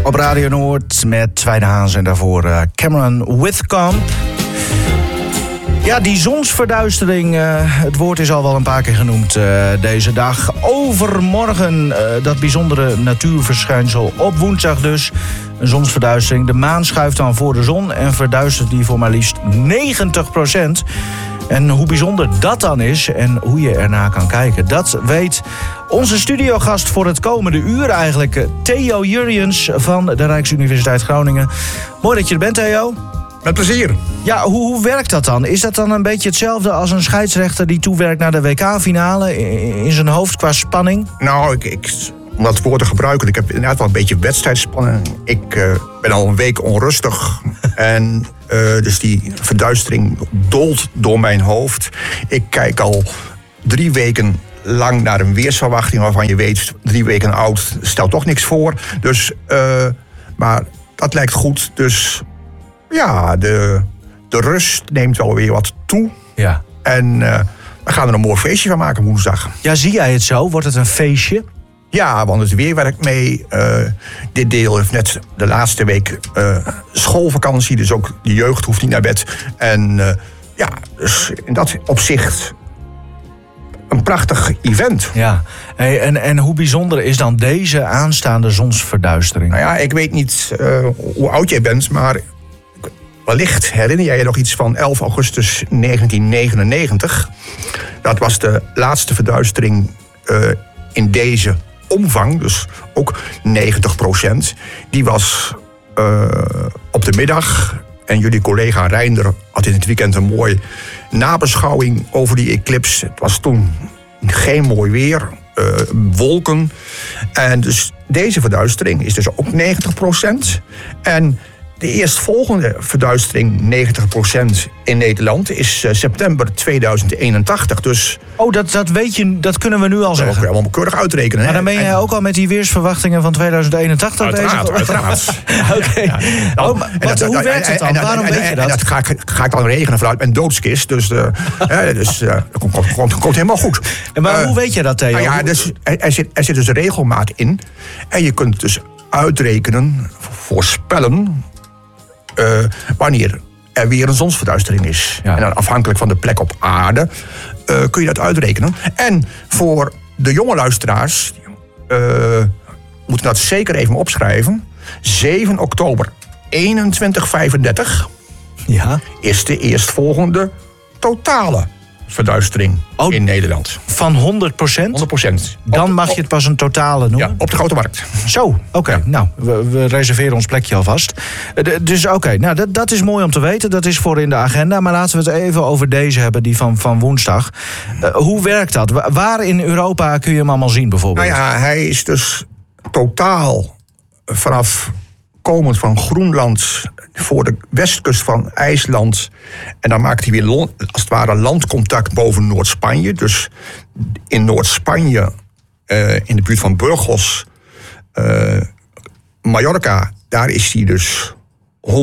Op Radio Noord met Tweede Haans en daarvoor Cameron Withcomb. Ja, die zonsverduistering, het woord is al wel een paar keer genoemd deze dag. Overmorgen dat bijzondere natuurverschijnsel. Op woensdag dus een zonsverduistering. De maan schuift dan voor de zon en verduistert die voor maar liefst 90%. En hoe bijzonder dat dan is en hoe je ernaar kan kijken, dat weet onze studiogast voor het komende uur eigenlijk. Theo Jurriëns van de Rijksuniversiteit Groningen. Mooi dat je er bent, Theo. Met plezier. Ja, hoe werkt dat dan? Is dat dan een beetje hetzelfde als een scheidsrechter die toewerkt naar de WK-finale in zijn hoofd qua spanning? Nou, om dat woord te gebruiken, ik heb inderdaad wel een beetje wedstrijdspanning. Ik ben al een week onrustig en dus die verduistering dolt door mijn hoofd. Ik kijk al 3 weken lang naar een weersverwachting waarvan je weet, 3 weken oud stelt toch niks voor. Dus, maar dat lijkt goed. Dus ja, de rust neemt wel weer wat toe. Ja. En we gaan er een mooi feestje van maken woensdag. Ja, zie jij het zo? Wordt het een feestje? Ja, want het weer werkt mee. Dit deel heeft net de laatste week schoolvakantie. Dus ook de jeugd hoeft niet naar bed. En ja, dus in dat opzicht een prachtig event. Ja, en hoe bijzonder is dan deze aanstaande zonsverduistering? Nou ja, ik weet niet hoe oud jij bent, maar wellicht herinner jij je nog iets van 11 augustus 1999. Dat was de laatste verduistering in deze omvang, dus ook 90%. Die was op de middag. En jullie collega Reinder had in het weekend een mooie nabeschouwing over die eclipse. Het was toen geen mooi weer, wolken. En dus deze verduistering is dus ook 90%. En de eerstvolgende verduistering, 90% in Nederland, is september 2081. Dus oh, dat weet je, dat kunnen we nu al zeggen. Dat kun je allemaal keurig uitrekenen. Maar dan ben jij ook al met die weersverwachtingen van 2081 bezig? Uiteraard. Oké. Ja. Hoe werkt het dan? Waarom weet je dat? En dat ga ik dan regenen vanuit mijn doodskist. Dus dat komt helemaal goed. Maar hoe weet je dat, Theo? Nou ja, dus, er zit dus een regelmaat in. En je kunt dus uitrekenen, voorspellen wanneer er weer een zonsverduistering is. Ja. En dan afhankelijk van de plek op aarde kun je dat uitrekenen. En voor de jonge luisteraars moeten dat zeker even opschrijven. 7 oktober 2135 is de eerstvolgende totale verduistering in Nederland. Van 100%? 100%. Dan mag je het pas een totale noemen? Ja, op de Grote Markt. Zo, oké. Ja. Nou, we reserveren ons plekje alvast. Dus oké, nou, dat is mooi om te weten. Dat is voor in de agenda. Maar laten we het even over deze hebben, die van woensdag. Hoe werkt dat? Waar in Europa kun je hem allemaal zien bijvoorbeeld? Nou ja, hij is dus totaal vanaf komend van Groenland voor de westkust van IJsland. En dan maakt hij weer als het ware landcontact boven Noord-Spanje. Dus in Noord-Spanje, in de buurt van Burgos, Mallorca, daar is hij dus 100%.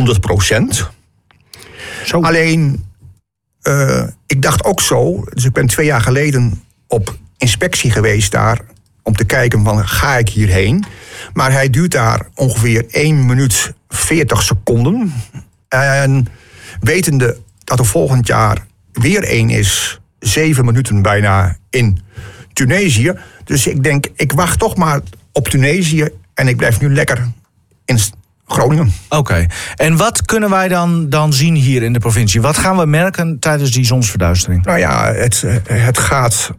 Zo. Alleen, ik dacht ook zo, dus ik ben 2 jaar geleden op inspectie geweest daar om te kijken van, ga ik hierheen? Maar hij duurt daar ongeveer 1 minuut 40 seconden. En wetende dat er volgend jaar weer 1 is, 7 minuten bijna in Tunesië. Dus ik denk, ik wacht toch maar op Tunesië en ik blijf nu lekker in Groningen. Oké. En wat kunnen wij dan zien hier in de provincie? Wat gaan we merken tijdens die zonsverduistering? Nou ja, het gaat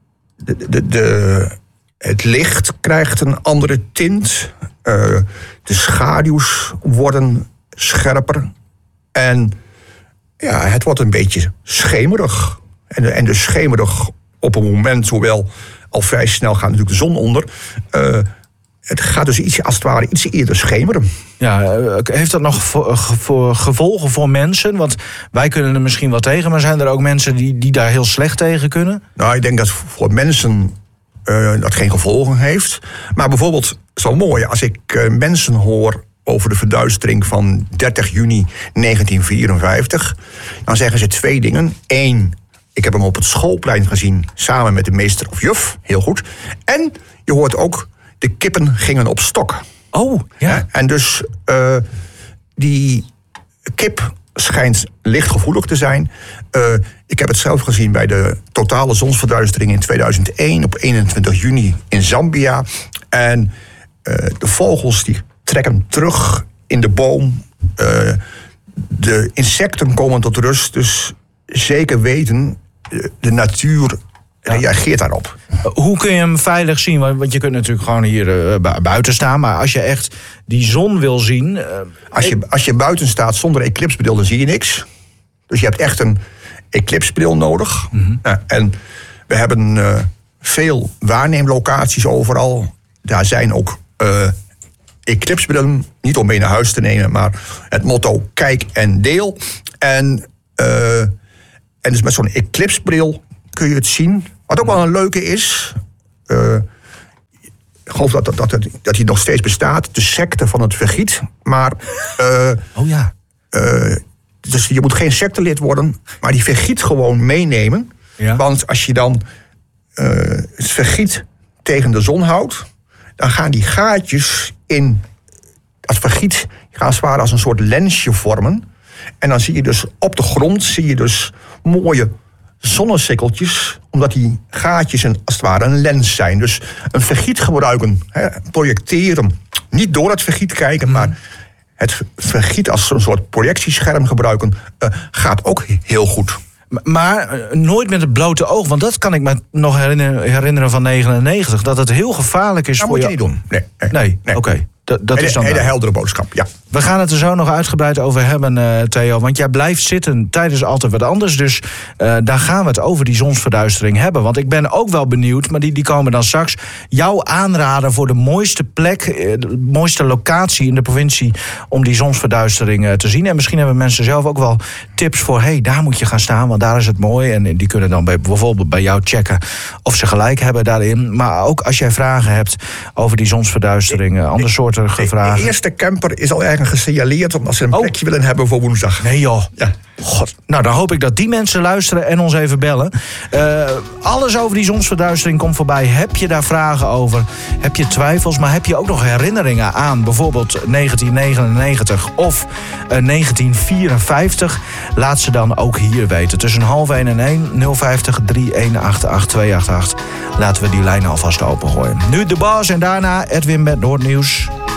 het licht krijgt een andere tint. De schaduws worden scherper. En ja, het wordt een beetje schemerig. En dus schemerig op een moment, hoewel al vrij snel gaat natuurlijk de zon onder. Het gaat dus iets eerder schemeren. Ja, heeft dat nog gevolgen voor mensen? Want wij kunnen er misschien wel tegen, maar zijn er ook mensen die daar heel slecht tegen kunnen? Nou, ik denk dat voor mensen dat geen gevolgen heeft. Maar bijvoorbeeld, het is wel mooi, als ik mensen hoor over de verduistering van 30 juni 1954... dan zeggen ze 2 dingen. 1, ik heb hem op het schoolplein gezien samen met de meester of juf. Heel goed. En je hoort ook, de kippen gingen op stok. Oh, ja. En dus die kip schijnt lichtgevoelig te zijn. Ik heb het zelf gezien bij de totale zonsverduistering in 2001... op 21 juni in Zambia. En de vogels die trekken terug in de boom. De insecten komen tot rust. Dus zeker weten, de natuur reageert daarop. Hoe kun je hem veilig zien? Want je kunt natuurlijk gewoon hier buiten staan. Maar als je echt die zon wil zien... Als je buiten staat zonder eclipsebril, dan zie je niks. Dus je hebt echt een eclipsebril nodig. Mm-hmm. En we hebben veel waarneemlocaties overal. Daar zijn ook eclipsebrillen. Niet om mee naar huis te nemen, maar het motto kijk en deel. En dus met zo'n eclipsebril kun je het zien. Wat ook wel een leuke is... ik geloof dat hij nog steeds bestaat. De secte van het vergiet. Maar... dus je moet geen sectelid worden. Maar die vergiet gewoon meenemen. Ja. Want als je dan het vergiet tegen de zon houdt... dan gaan die gaatjes in het vergiet... gaan als het ware als een soort lensje vormen. En dan zie je dus op de grond... mooie zonnesikkeltjes, omdat die gaatjes als het ware een lens zijn. Dus een vergiet gebruiken, projecteren, niet door het vergiet kijken, maar het vergiet als een soort projectiescherm gebruiken, gaat ook heel goed. Maar nooit met het blote oog, want dat kan ik me nog herinneren van 99, dat het heel gevaarlijk is dat voor je... Dat moet je niet doen. Nee. Oké. Dat is dan een hele heldere boodschap, ja. We gaan het er zo nog uitgebreid over hebben, Theo. Want jij blijft zitten tijdens Altijd Wat Anders. Dus daar gaan we het over die zonsverduistering hebben. Want ik ben ook wel benieuwd, maar die komen dan straks. Jouw aanrader voor de mooiste plek, de mooiste locatie in de provincie... om die zonsverduistering te zien. En misschien hebben mensen zelf ook wel tips voor... daar moet je gaan staan, want daar is het mooi. En die kunnen dan bijvoorbeeld bij jou checken of ze gelijk hebben daarin. Maar ook als jij vragen hebt over die zonsverduistering... ander soort vragen. De eerste camper is al ergens gesignaleerd... omdat ze een plekje willen hebben voor woensdag. Nee joh. Ja. God. Nou, dan hoop ik dat die mensen luisteren en ons even bellen. Alles over die zonsverduistering komt voorbij. Heb je daar vragen over? Heb je twijfels? Maar heb je ook nog herinneringen aan bijvoorbeeld 1999 of 1954? Laat ze dan ook hier weten. Tussen 12:30 en 1 050 3188 288. Laten we die lijnen alvast opengooien. Nu de baas en daarna Edwin met Noordnieuws.